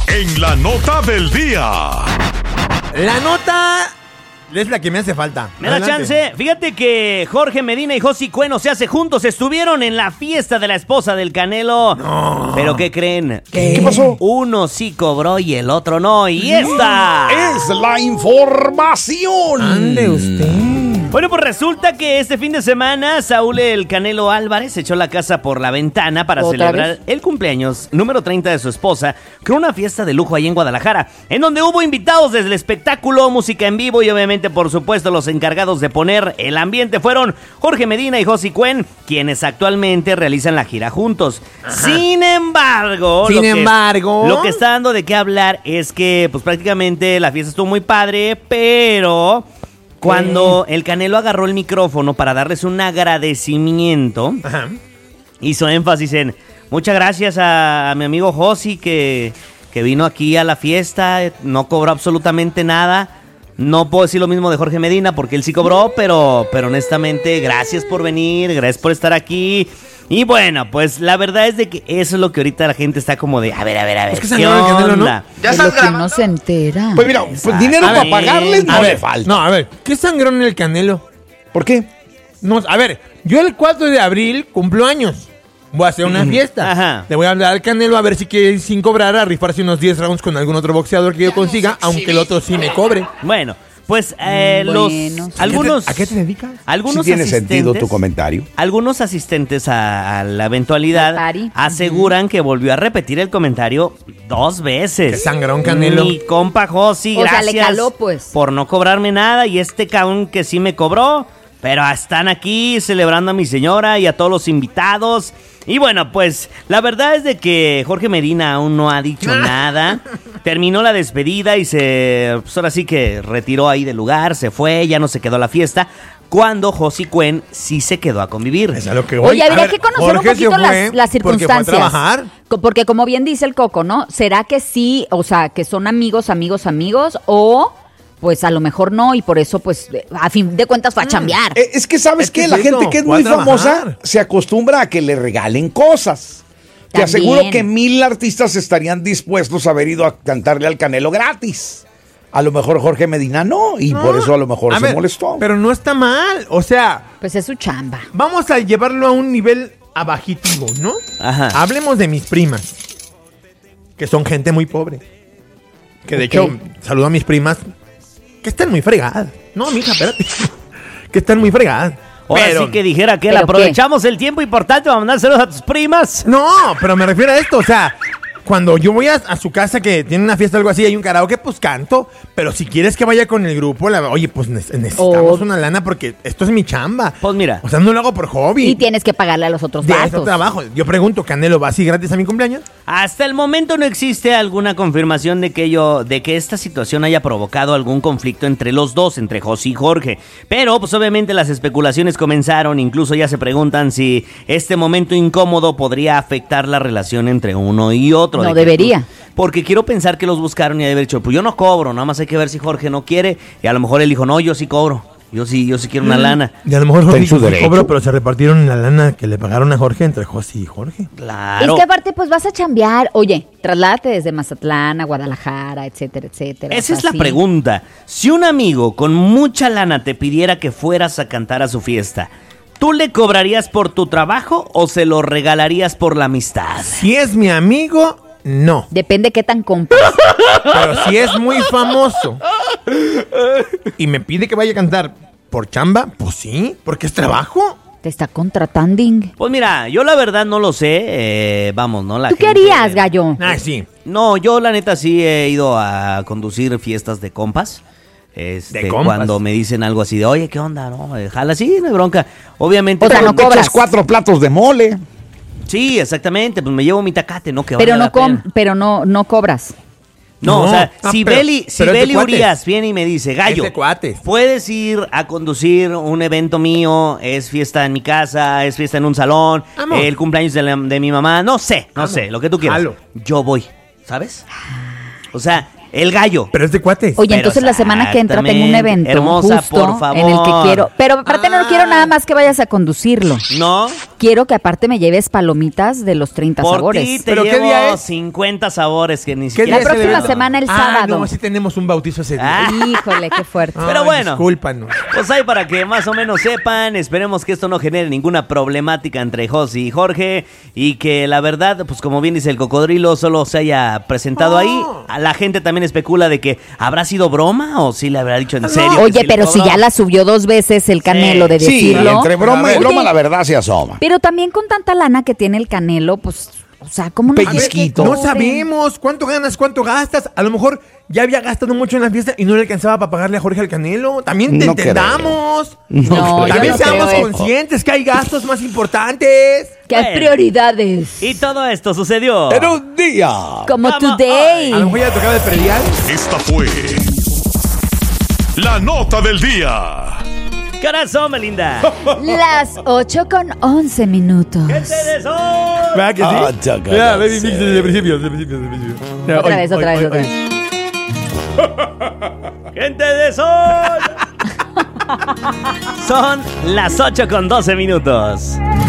en la nota del día. La nota es la que me hace falta. Me da chance. Fíjate que Jorge Medina y Josi Cuen, se hace juntos, estuvieron en la fiesta de la esposa del Canelo. No. ¿Pero qué creen? ¿Qué pasó? Uno sí cobró y el otro no. Y esta Es la información. Ande usted. Bueno, pues resulta que este fin de semana Saúl el Canelo Álvarez echó la casa por la ventana para celebrar el cumpleaños número 30 de su esposa con una fiesta de lujo ahí en Guadalajara, en donde hubo invitados desde el espectáculo, música en vivo y obviamente, por supuesto, los encargados de poner el ambiente fueron Jorge Medina y Josi Cuen, quienes actualmente realizan la gira juntos. Ajá. Sin embargo, lo que está dando de qué hablar es que pues prácticamente la fiesta estuvo muy padre, pero cuando el Canelo agarró el micrófono para darles un agradecimiento, ajá, hizo énfasis en muchas gracias a mi amigo Josi que vino aquí a la fiesta, no cobró absolutamente nada. No puedo decir lo mismo de Jorge Medina porque él sí cobró, pero honestamente gracias por venir, gracias por estar aquí. Y bueno, pues la verdad es de que eso es lo que ahorita la gente está como de, a ver, es que ¿qué onda? ¿No? Ya estás grabando. No se entera. Pues mira, pues dinero para pagarles no le falta. No, a ver, ¿qué sangrón en el Canelo? ¿Por qué? No, a ver, yo el 4 de abril cumplo años. Voy a hacer una fiesta. Ajá. Le voy a hablar al Canelo a ver si quiere sin cobrar a rifarse unos 10 rounds con algún otro boxeador que yo consiga, aunque el otro sí me cobre. Bueno, pues algunos... ¿A qué te dedicas? Algunos sí tiene sentido tu comentario. Algunos asistentes a la eventualidad aseguran que volvió a repetir el comentario 2 veces. ¡Qué sangrón, Canelo! Mi compa Josi, gracias le caló, pues, por no cobrarme nada, y este cabrón que sí me cobró, pero están aquí celebrando a mi señora y a todos los invitados. Y bueno, pues la verdad es de que Jorge Medina aún no ha dicho nada. Terminó la despedida y pues ahora sí que retiró ahí del lugar, se fue, ya no se quedó a la fiesta. Cuando Josi Cuen sí se quedó a convivir. Es a lo que voy. Oye, habría que conocer un poquito las circunstancias. Porque fue a trabajar. Porque como bien dice el Coco, ¿no? ¿Será que sí, o sea, que son amigos, o pues a lo mejor no, y por eso, pues, a fin de cuentas fue a chambear? Es que, ¿sabes qué? La gente que es muy famosa se acostumbra a que le regalen cosas. Te aseguro que 1000 artistas estarían dispuestos a haber ido a cantarle al Canelo gratis. A lo mejor Jorge Medina no, y por eso a lo mejor se molestó. Pero no está mal, o sea... Pues es su chamba. Vamos a llevarlo a un nivel abajitivo, ¿no? Ajá. Hablemos de mis primas, que son gente muy pobre. Que de hecho, saludo a mis primas, que están muy fregadas. No, mija, espérate. Que están muy fregadas. Ahora sí que dijera que aprovechamos el tiempo importante para mandar saludos a tus primas. No, pero me refiero a esto, o sea... Cuando yo voy a su casa que tiene una fiesta o algo así, hay un karaoke, pues canto. Pero si quieres que vaya con el grupo, oye, pues necesitamos una lana porque esto es mi chamba. Pues mira. O sea, no lo hago por hobby. Y tienes que pagarle a los otros vatos. Trabajo. Yo pregunto, ¿Canelo va así gratis a mi cumpleaños? Hasta el momento no existe alguna confirmación de que esta situación haya provocado algún conflicto entre los dos, entre Josi y Jorge. Pero, pues obviamente las especulaciones comenzaron, incluso ya se preguntan si este momento incómodo podría afectar la relación entre uno y otro. No debería. Porque quiero pensar que los buscaron y de haber dicho, pues yo no cobro, nada más hay que ver si Jorge no quiere. Y a lo mejor él dijo, no, yo sí cobro. Yo sí quiero una lana. Y a lo mejor Jorge sí cobró, pero se repartieron la lana que le pagaron a Jorge entre Josi y Jorge. Claro. Es que aparte, pues vas a chambear. Oye, trasládate desde Mazatlán a Guadalajara, etcétera, etcétera. Esa es la pregunta. Si un amigo con mucha lana te pidiera que fueras a cantar a su fiesta, ¿tú le cobrarías por tu trabajo o se lo regalarías por la amistad? Si es mi amigo, no. Depende qué tan compras. Pero si es muy famoso y me pide que vaya a cantar por chamba, pues sí, porque es trabajo. ¿Te está contratando? Pues mira, yo la verdad no lo sé. Vamos, ¿no? ¿Tú qué harías, gallo? Sí. No, yo la neta sí he ido a conducir fiestas de compas. Cuando me dicen algo así de, oye, ¿qué onda? No, jala, sí, no hay bronca. Obviamente. O sea, no cobras. Echas 4 platos de mole. Sí, exactamente, pues me llevo mi tacate, ¿no? Que pero no cobras. No, o sea, si Beli Urias viene y me dice, gallo, puedes ir a conducir un evento mío, es fiesta en mi casa, es fiesta en un salón, el cumpleaños de mi mamá, no sé, lo que tú quieras. Yo voy, ¿sabes? O sea, el gallo. Pero es de cuates. Oye, entonces la semana que entra tengo un evento hermosa, justo por favor. en el que quiero. Pero aparte no quiero nada más que vayas a conducirlo. ¿No? Quiero que aparte me lleves palomitas de los 30 Por sabores. ti te ¿Pero qué llevo día es? 50 sabores que ni ¿Qué siquiera... día La es el próxima evento? semana, el sábado. No, sí tenemos un bautizo ese día. Híjole, qué fuerte. Pero bueno. Discúlpanos. Pues ahí para que más o menos sepan, esperemos que esto no genere ninguna problemática entre Josi y Jorge y que la verdad, pues como bien dice el cocodrilo, solo se haya presentado ahí. La gente también especula de que habrá sido broma o si le habrá dicho en serio. Oye, que pero le si cobró. ya la subió 2 veces el Canelo de Sí, decirlo. entre broma y Oye, broma la verdad se asoma. Pero también con tanta lana que tiene el Canelo, pues, o sea, ¿cómo no? Pellizquito. No sabemos cuánto ganas, cuánto gastas. A lo mejor ya había gastado mucho en la fiesta y no le alcanzaba para pagarle a Jorge al Canelo. También te No entendamos. No, yo También no seamos creo eso. conscientes que hay gastos más importantes. Que hay Bueno. prioridades. Y todo esto sucedió. En un día. Como Vamos, today. A lo mejor ya tocaba el predial. Esta fue la nota del día. ¿Qué horas son, Melinda? Las 8:11 minutos. ¡Gente de sol! ¿Verdad que sí? Ah, chaca, Ya, no baby sé. mix desde el principio, desde el principio. Ya, Otra hoy, vez, hoy, otra hoy, vez, otra hoy. vez. ¡Gente de sol! Son las 8:12 minutos.